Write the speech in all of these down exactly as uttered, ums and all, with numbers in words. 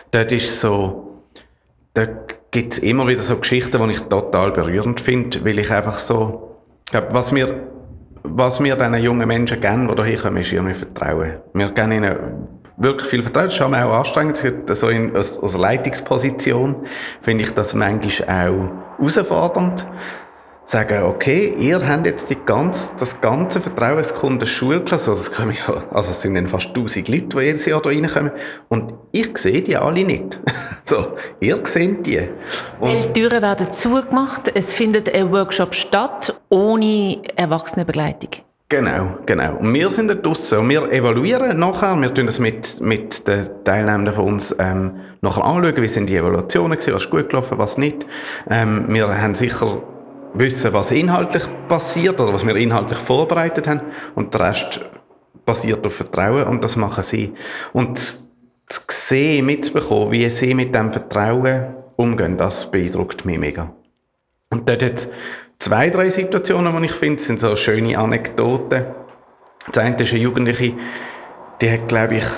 dort ist so, dort gibt es immer wieder so Geschichten, die ich total berührend finde, weil ich einfach so, ich glaube, was mir, was wir diesen jungen Menschen geben, die hier kommen, ist irgendwie Vertrauen. Wir geben ihnen wirklich viel Vertrauen. Das ist auch anstrengend. So in, aus, aus Leitungsposition finde ich das manchmal auch herausfordernd. Sagen, okay, ihr habt jetzt die ganze, das ganze Vertrauen, es kommt eine Schulklasse, also es, kommen ja, also es sind dann fast tausend Leute, die jedes Jahr hier reinkommen, und ich sehe die alle nicht. So, ihr seht die. Und Weil die Türen werden zugemacht, es findet ein Workshop statt, ohne Erwachsenenbegleitung. Genau, genau. Und wir sind da draussen und wir evaluieren nachher, wir tun das mit, mit den Teilnehmenden von uns ähm, nachher anschauen, wie sind die Evaluationen gewesen, was ist gut gelaufen, was nicht. Ähm, wir haben sicher wissen, was inhaltlich passiert oder was wir inhaltlich vorbereitet haben, und der Rest basiert auf Vertrauen, und das machen sie. Und zu sehen, mitzubekommen, wie sie mit diesem Vertrauen umgehen, das beeindruckt mich mega. Und dort hat es zwei, drei Situationen, die ich finde, sind so schöne Anekdoten. Das eine ist eine Jugendliche, die hat, glaube ich,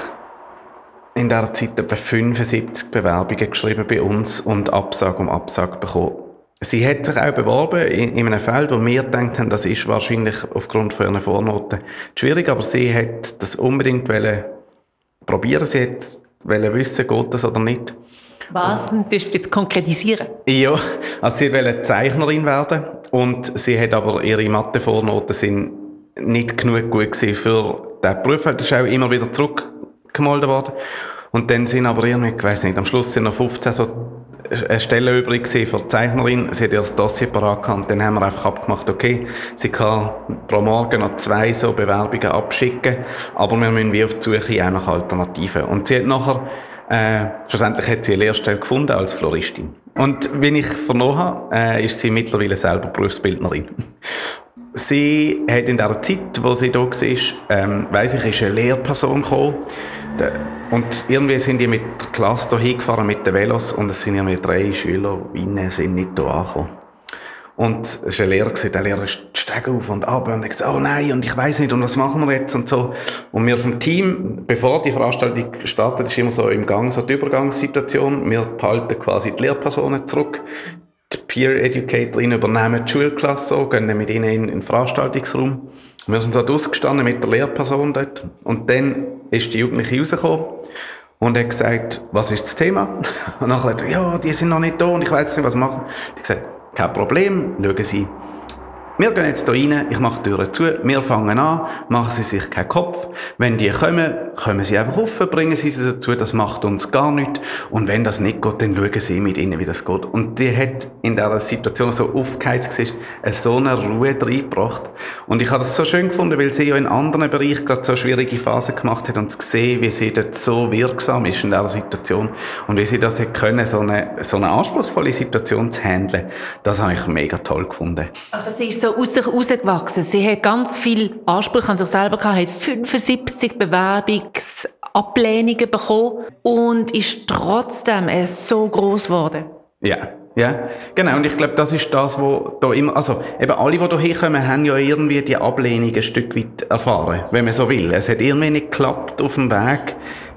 in dieser Zeit etwa fünfundsiebzig Bewerbungen geschrieben bei uns und Absage um Absage bekommen. Sie hat sich auch beworben in, in einem Feld, wo wir gedacht haben, das ist wahrscheinlich aufgrund von ihren Vornoten schwierig, aber sie hat das unbedingt wollen probieren. Sie wollte wissen, geht das oder nicht. Was? Das ist jetzt konkretisieren? Ja, also sie wollte Zeichnerin werden, und sie hat aber ihre Mathe-Vornoten sind nicht genug gut gewesen für diesen Beruf. Das ist auch immer wieder zurückgemalt worden. Und dann sind aber irgendwie, ich weiss nicht, am Schluss sind noch fünfzehn so eine Stelle übrig für die Zeichnerin. Sie hat ihr das Dossier parat gehabt. Dann haben wir einfach abgemacht, okay, sie kann pro Morgen noch zwei so Bewerbungen abschicken, aber wir müssen wie auf die Suche auch nach Alternativen. Und sie hat nachher, äh, schlussendlich hat sie eine Lehrstelle gefunden als Floristin. Und wie ich vernommen habe, äh, ist sie mittlerweile selber Berufsbildnerin. Sie hat in der Zeit, wo sie da war, ähm, weiss ich, ist eine Lehrperson gekommen. Und irgendwie sind die mit der Klasse hier hingefahren mit den Velos, und es sind irgendwie drei Schülerinnen sind nicht hier angekommen. Und es war ein Lehrer, der Lehrer ist die Stege auf und ab und ich gesagt, oh nein, und ich weiss nicht, und was machen wir jetzt und so. Und wir vom Team, bevor die Veranstaltung startet, ist immer so im Gang so die Übergangssituation. Wir behalten quasi die Lehrpersonen zurück. Die Peer-Educatorinnen übernehmen die Schulklasse, so, gehen dann mit ihnen in den Veranstaltungsraum. Wir sind dort ausgestanden mit der Lehrperson dort. Und dann ist die Jugendliche rausgekommen und hat gesagt, was ist das Thema? Und nachher hat er, ja, die sind noch nicht da und ich weiss nicht, was machen. Die hat gesagt, kein Problem, schauen Sie. Wir gehen jetzt hier rein, ich mache die Türen zu, wir fangen an, machen Sie sich keinen Kopf. Wenn die kommen, kommen Sie einfach rauf, bringen Sie sie dazu, das macht uns gar nichts. Und wenn das nicht geht, dann schauen Sie mit ihnen, wie das geht. Und die hat in dieser Situation so aufgeheizt war, so eine Ruhe reingebracht. Und ich habe das so schön gefunden, weil sie ja in anderen Bereichen gerade so schwierige Phasen gemacht hat, und zu sehen, wie sie dort so wirksam ist in dieser Situation und wie sie das hat können, so eine, so eine anspruchsvolle Situation zu handeln, das habe ich mega toll gefunden. Also sie ist so aus sich herausgewachsen. Sie hat ganz viel Anspruch an sich selber gehabt, hat fünfundsiebzig Bewerbungsablehnungen bekommen und ist trotzdem so gross geworden. Ja, ja, genau. Und ich glaube, das ist das, was da immer, also eben alle, die hierher kommen, haben ja irgendwie die Ablehnung ein Stück weit erfahren, wenn man so will. Es hat irgendwie nicht geklappt auf dem Weg,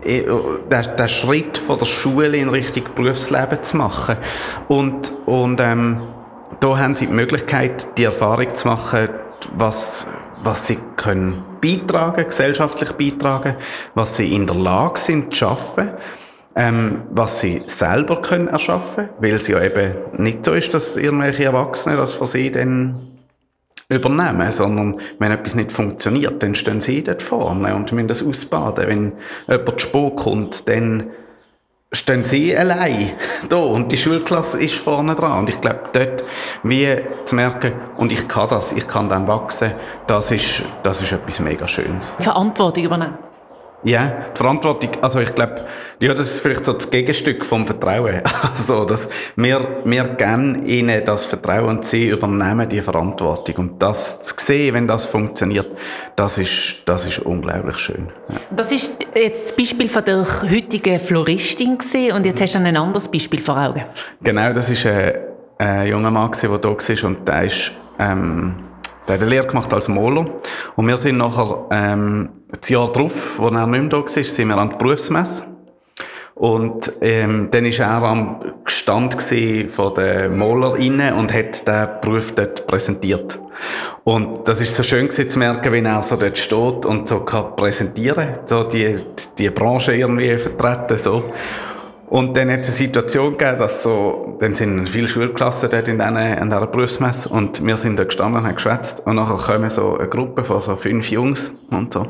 den, den Schritt von der Schule in Richtung Berufsleben zu machen. Und, und ähm, da haben sie die Möglichkeit, die Erfahrung zu machen, was, was sie können beitragen, gesellschaftlich beitragen, was sie in der Lage sind zu schaffen, ähm, was sie selber können erschaffen, weil es ja eben nicht so ist, dass irgendwelche Erwachsene das für sie dann übernehmen, sondern wenn etwas nicht funktioniert, dann stehen sie dort vorne und müssen das ausbaden. Wenn jemand zu spät kommt, dann stehen sie allein da und die Schulklasse ist vorne dran. Und ich glaube, dort wie zu merken, und ich kann das, ich kann dann wachsen, das ist, das ist etwas mega Schönes. Verantwortung übernehmen. Ja, die Verantwortung, also ich glaube, ja, das ist vielleicht so das Gegenstück vom Vertrauen. Also, dass wir, wir geben ihnen das Vertrauen und sie übernehmen die Verantwortung. Und das zu sehen, wenn das funktioniert, das ist, das ist unglaublich schön. Ja. Das ist jetzt das Beispiel von der heutigen Floristin gewesen, und jetzt hast du ein anderes Beispiel vor Augen. Genau, das ist ein, ein junger Mann, der da war, und der ist, ähm, Der hat eine Lehre gemacht als Maler. Und wir sind nachher, ähm, das Jahr drauf, wo er nicht mehr da war, sind wir an die Berufsmesse. Und ähm, dann war er am Stand von den MalerInnen und hat den Beruf dort präsentiert. Und das ist so schön gewesen, zu merken, wie er so dort steht und so kann präsentieren, so die, die Branche irgendwie vertreten, so. Und dann hat es eine Situation gegeben, dass so, dann sind viele Schulklassen dort in dieser, in dieser Berufsmesse und wir sind da gestanden und haben geschwätzt und nachher kommen so eine Gruppe von so fünf Jungs und so,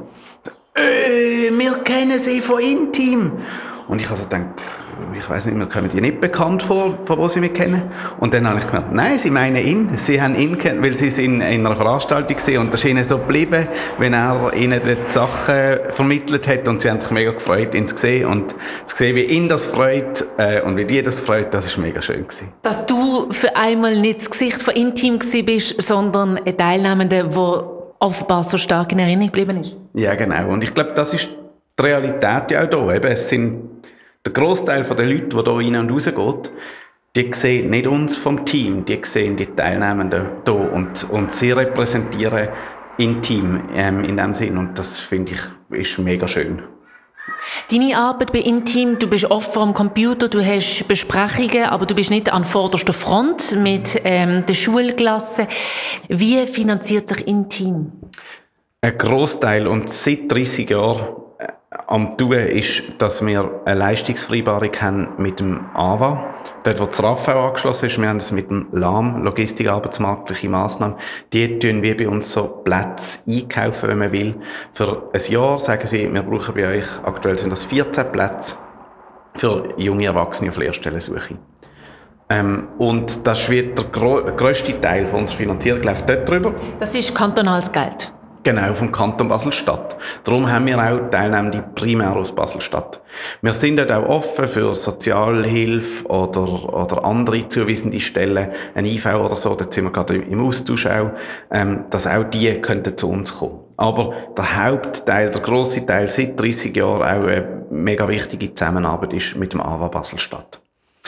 äh, wir kennen sie von Intim. Und ich habe so gedacht, ich weiss nicht, mir kommen die nicht bekannt vor, von wo sie mich kennen. Und dann habe ich gemerkt, nein, sie meinen ihn. Sie haben ihn kennt, weil sie in, in einer Veranstaltung waren. Und das ist ihnen so geblieben, wenn er ihnen die Sachen vermittelt hat. Und sie haben sich mega gefreut, ihn zu sehen. Und zu sehen, wie ihn das freut äh, und wie die das freut, das war mega schön gewesen. Dass du für einmal nicht das Gesicht von Intim bist, sondern ein Teilnehmender, der offenbar so stark in Erinnerung geblieben ist. Ja, genau. Und ich glaube, das ist die Realität ja auch da. Eben, es sind der Grossteil der Leute, die hier rein und raus geht, die sehen nicht uns vom Team, die sehen die Teilnehmenden hier und, und sie repräsentieren Intim ähm, in dem Sinn und das finde ich ist mega schön. Deine Arbeit bei Intim, du bist oft vor dem Computer, du hast Besprechungen, aber du bist nicht an vorderster Front mit ähm, der Schulklasse. Wie finanziert sich Intim? Ein Grossteil und seit dreissig Jahren am Tun ist, dass wir eine Leistungsvereinbarung haben mit dem A W A. Dort, wo das R A V auch angeschlossen ist, wir haben es mit dem L A M, Logistik, arbeitsmarktliche Massnahmen. Die tun wie bei uns so Plätze einkaufen, wenn man will. Für ein Jahr sagen sie, wir brauchen bei euch, aktuell sind das vierzehn Plätze für junge Erwachsene auf Lehrstellensuche. Ähm, und das ist wie der gro- grösste Teil von unserer Finanzierung läuft dort drüber. Das ist kantonales Geld. Genau, vom Kanton Basel-Stadt. Darum haben wir auch Teilnehmende primär aus Basel-Stadt. Wir sind dort auch offen für Sozialhilfe oder, oder andere zuweisende Stellen, ein I V oder so, da sind wir gerade im Austausch auch, ähm, dass auch die könnten zu uns kommen. Aber der Hauptteil, der grosse Teil, seit dreissig Jahren auch eine mega wichtige Zusammenarbeit ist mit dem A W A Basel-Stadt.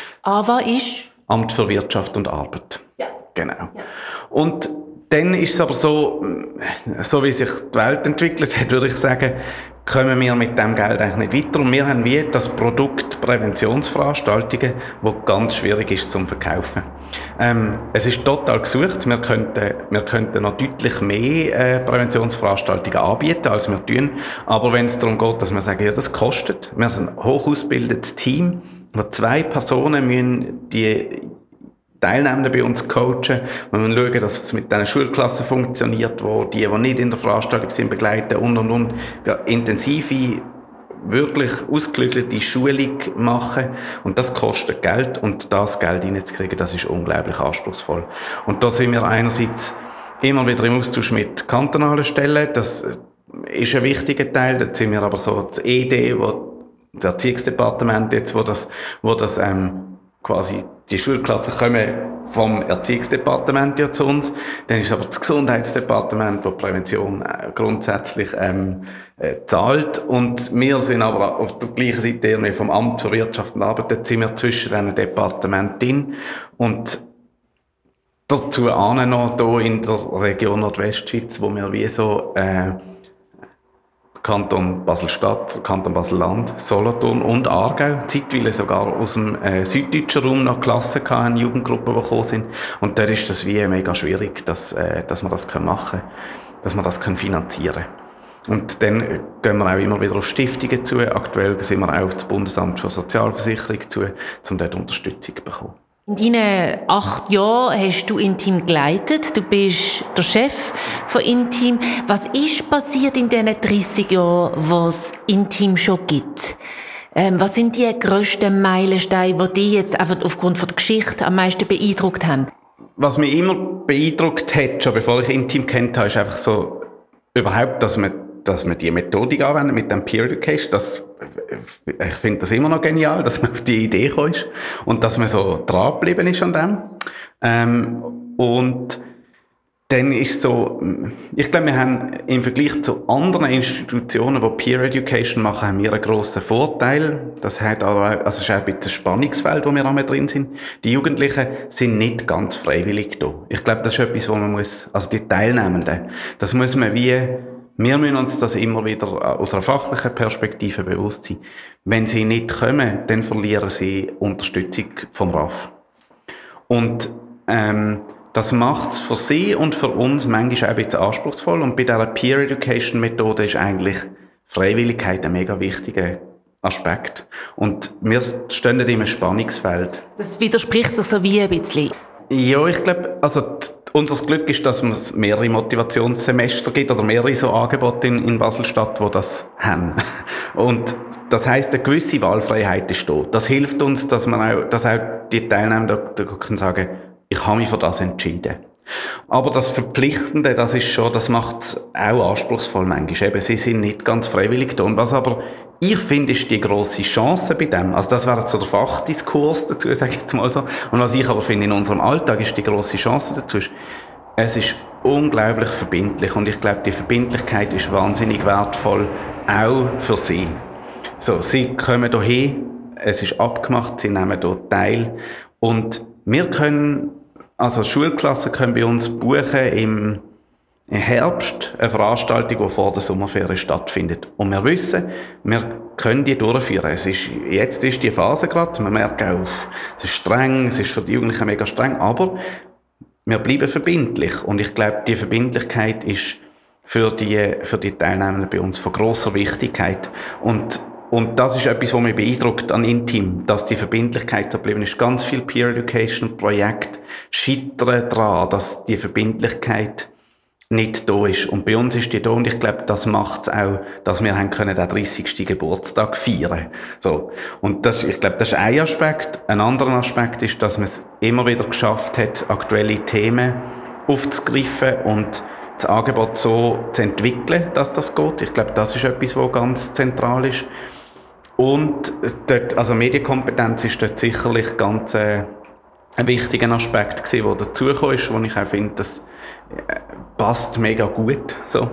A W A ist? Amt für Wirtschaft und Arbeit. Ja. Genau. Ja. Und dann ist es aber so, so wie sich die Welt entwickelt hat, würde ich sagen, kommen wir mit dem Geld eigentlich nicht weiter. Und wir haben wie das Produkt Präventionsveranstaltungen, das ganz schwierig ist zum Verkaufen. Ähm, es ist total gesucht. Wir könnten, wir könnten noch deutlich mehr äh, Präventionsveranstaltungen anbieten, als wir tun. Aber wenn es darum geht, dass wir sagen, ja, das kostet. Wir sind ein hochausgebildetes Team, wo zwei Personen müssen die Teilnehmenden bei uns coachen. Wir müssen schauen, dass es mit diesen Schulklassen funktioniert, wo die, die nicht in der Veranstaltung sind, begleiten und und und intensive, wirklich ausgeklügelte Schulung machen. Und das kostet Geld. Und das Geld reinzukriegen, das ist unglaublich anspruchsvoll. Und da sind wir einerseits immer wieder im Austausch mit kantonalen Stellen. Das ist ein wichtiger Teil. Da sind wir aber so das E D, wo das Erziehungsdepartement jetzt, wo das, wo das ähm, quasi die Schulklassen kommen vom Erziehungsdepartement ja zu uns. Dann ist aber das Gesundheitsdepartement, das Prävention äh, grundsätzlich ähm, äh, zahlt. Und wir sind aber auf der gleichen Seite irgendwie vom Amt für Wirtschaft und Arbeit. Dort sind wir zwischen diesen Departementen. Und dazu ahnen noch hier in der Region Nordwestschweiz, wo wir wie so äh, Kanton Basel-Stadt, Kanton Basel-Land, Solothurn und Aargau, zeitweise sogar aus dem äh, süddeutschen Raum noch Klassen hatten, Jugendgruppen, die gekommen sind. Und dort ist das wie mega schwierig, dass, äh, dass wir das machen können, dass wir das finanzieren können. Und dann gehen wir auch immer wieder auf Stiftungen zu. Aktuell sind wir auch auf das Bundesamt für Sozialversicherung zu, um dort Unterstützung zu bekommen. In deinen acht Jahren hast du Intim geleitet. Du bist der Chef von Intim. Was ist passiert in diesen dreissig Jahren, was Intim schon gibt? Ähm, was sind die grössten Meilensteine, die dich jetzt einfach aufgrund von der Geschichte am meisten beeindruckt haben? Was mich immer beeindruckt hat, schon bevor ich Intim kennt habe, ist einfach so überhaupt, dass man dass man die Methodik anwendet mit dem Peer Education. Das, ich finde das immer noch genial, dass man auf die Idee gekommen ist und dass man so dran geblieben ist an dem. Ähm, und dann ist so, ich glaube, wir haben im Vergleich zu anderen Institutionen, die Peer Education machen, haben wir einen grossen Vorteil. Das hat aber, also es ist auch ein bisschen ein Spannungsfeld, wo wir auch mit drin sind. Die Jugendlichen sind nicht ganz freiwillig da. Ich glaube, das ist etwas, wo man muss, also die Teilnehmenden, das muss man wie Wir müssen uns das immer wieder aus einer fachlichen Perspektive bewusst sein. Wenn sie nicht kommen, dann verlieren sie Unterstützung vom R A F. Und ähm, das macht es für sie und für uns manchmal auch ein bisschen anspruchsvoll. Und bei dieser Peer Education Methode ist eigentlich Freiwilligkeit ein mega wichtiger Aspekt. Und wir stehen in einem Spannungsfeld. Das widerspricht sich so wie ein bisschen. Ja, ich glaube, also t- unser Glück ist, dass es mehrere Motivationssemester gibt oder mehrere so Angebote in, in Basel-Stadt, die das haben. Und das heisst, eine gewisse Wahlfreiheit ist da. Das hilft uns, dass man auch, dass auch die Teilnehmer da, da können sagen, ich habe mich für das entschieden. Aber das Verpflichtende, das ist schon, das macht es auch anspruchsvoll manchmal. Eben, sie sind nicht ganz freiwillig da. Und was aber ich finde, ist die grosse Chance bei dem. Also das wäre so der Fachdiskurs dazu, sage ich jetzt mal so. Und was ich aber finde, in unserem Alltag ist die grosse Chance dazu, ist, es ist unglaublich verbindlich. Und ich glaube, die Verbindlichkeit ist wahnsinnig wertvoll, auch für sie. So, sie kommen hierhin, es ist abgemacht, sie nehmen dort teil. Und wir können, also Schulklassen können bei uns buchen im Im Herbst eine Veranstaltung, die vor der Sommerferien stattfindet. Und wir wissen, wir können die durchführen. Es ist, jetzt ist die Phase gerade, man merkt auch, es ist streng, es ist für die Jugendlichen mega streng, aber wir bleiben verbindlich. Und ich glaube, die Verbindlichkeit ist für die, für die Teilnehmer bei uns von grosser Wichtigkeit. Und Und das ist etwas, was mich beeindruckt an Intim, dass die Verbindlichkeit so geblieben ist. Ganz viele Peer Education Projekte scheitern daran, dass die Verbindlichkeit nicht da ist. Und bei uns ist die da, und ich glaube, das macht es auch, dass wir haben können den dreißigsten Geburtstag feiern. So. Und das, ich glaube, das ist ein Aspekt. Ein anderer Aspekt ist, dass man es immer wieder geschafft hat, aktuelle Themen aufzugreifen und das Angebot so zu entwickeln, dass das geht. Ich glaube, das ist etwas, was ganz zentral ist. Und dort, also Medienkompetenz ist dort sicherlich ganz äh, ein wichtiger Aspekt gewesen, der dazugekommen ist, wo ich auch finde, das passt mega gut. So.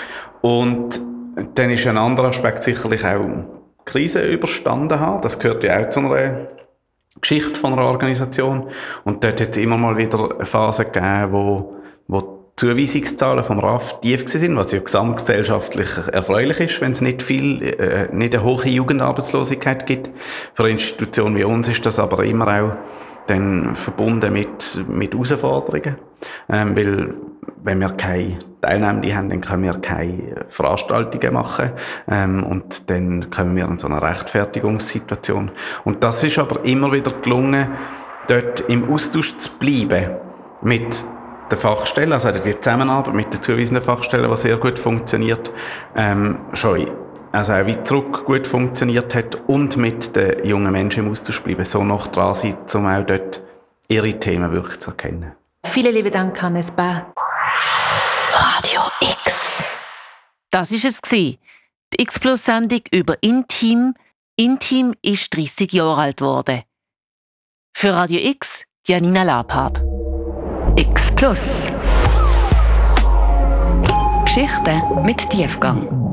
Und dann ist ein anderer Aspekt sicherlich auch die Krise überstanden haben. Das gehört ja auch zu einer Geschichte von einer Organisation. Und dort hat es immer mal wieder eine Phase gegeben, wo, wo die Zuweisungszahlen vom R A F tief waren, was ja gesamtgesellschaftlich erfreulich ist, wenn es nicht viel, äh, nicht eine hohe Jugendarbeitslosigkeit gibt. Für eine Institution wie uns ist das aber immer auch dann verbunden mit, mit Herausforderungen. Ähm, weil, wenn wir keine Teilnehmenden haben, dann können wir keine Veranstaltungen machen. Ähm, und dann kommen wir in so eine Rechtfertigungssituation. Und das ist aber immer wieder gelungen, dort im Austausch zu bleiben mit der Fachstelle, also die Zusammenarbeit mit den zugewiesenen Fachstellen, die sehr gut funktioniert, ähm, schon also auch weit zurück gut funktioniert hat, und mit den jungen Menschen im Austausch bleiben, so noch dran sein, um auch dort ihre Themen wirklich zu erkennen. Vielen lieben Dank, Hannes Bär. Radio X. Das war es. Die X-Plus-Sendung über Intim. Intim ist dreissig Jahre alt geworden. Für Radio X, Janina Labhardt. X Plus. Geschichten mit Tiefgang.